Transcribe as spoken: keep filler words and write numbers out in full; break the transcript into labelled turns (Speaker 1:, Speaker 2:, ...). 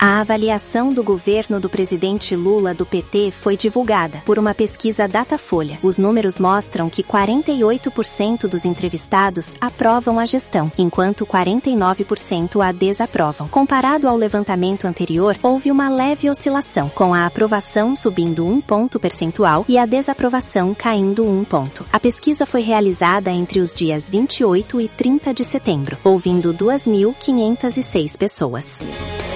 Speaker 1: A avaliação do governo do presidente Lula do P T foi divulgada por uma pesquisa Datafolha. Os números mostram que quarenta e oito por cento dos entrevistados aprovam a gestão, enquanto quarenta e nove por cento a desaprovam. Comparado ao levantamento anterior, houve uma leve oscilação, com a aprovação subindo um ponto percentual e a desaprovação caindo um ponto. A pesquisa foi realizada entre os dias vinte e oito e trinta de setembro, ouvindo duas mil quinhentas e seis pessoas.